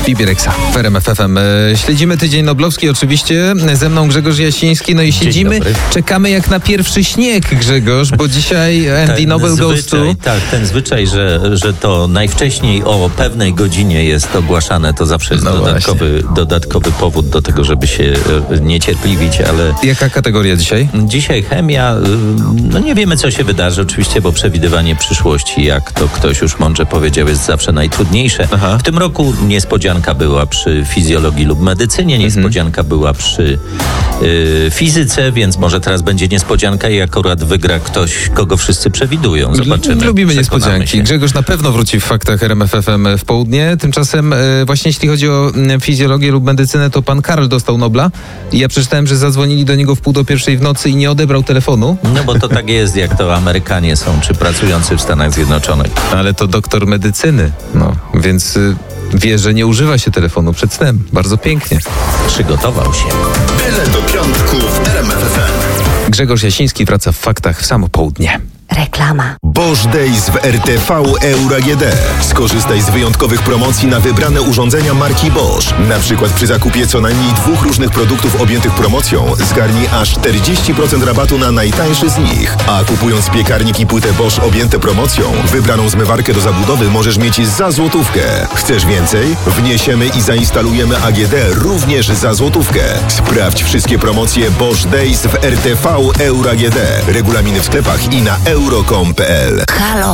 Fibirexa w RMF FM. Śledzimy tydzień noblowski oczywiście. Ze mną Grzegorz Jasiński. No i siedzimy, czekamy jak na pierwszy śnieg, Grzegorz, bo dzisiaj Andy Nobel goes to... Tak, ten zwyczaj, że to najwcześniej o pewnej godzinie jest ogłaszane, to zawsze jest dodatkowy powód do tego, żeby się niecierpliwić, ale... Jaka kategoria dzisiaj? Dzisiaj chemia, no nie wiemy, co się wydarzy oczywiście, bo przewidywanie przyszłości, jak to ktoś już mądrze powiedział, jest zawsze najtrudniejsze. W tym roku niespodzianka była przy fizjologii lub medycynie, niespodzianka była przy fizyce, więc może teraz będzie niespodzianka i akurat wygra ktoś, kogo wszyscy przewidują. Zobaczymy. Lubimy niespodzianki. Grzegorz na pewno wróci w faktach RMF FM w południe. Tymczasem właśnie jeśli chodzi o fizjologię lub medycynę, to pan Karl dostał Nobla i ja przeczytałem, że zadzwonili do niego w 1:30 w nocy i nie odebrał telefonu. No bo to tak jest, jak to Amerykanie są, czy pracujący w Stanach Zjednoczonych. Ale to doktor medycyny, więc wie, że nie używa się telefonu przed snem. Bardzo pięknie. Przygotował się. Byle do piątku w RMF FM. Grzegorz Jasiński wraca w faktach w samo południe. Reklama. Bosch Days w RTV Euro AGD. Skorzystaj z wyjątkowych promocji na wybrane urządzenia marki Bosch. Na przykład przy zakupie co najmniej 2 różnych produktów objętych promocją zgarnij aż 40% rabatu na najtańszy z nich. A kupując piekarnik i płytę Bosch objęte promocją, wybraną zmywarkę do zabudowy możesz mieć za złotówkę. Chcesz więcej? Wniesiemy i zainstalujemy AGD również za złotówkę. Sprawdź wszystkie promocje Bosch Days w RTV Euro AGD. Regulaminy w sklepach i na euro.com.pl. Halo.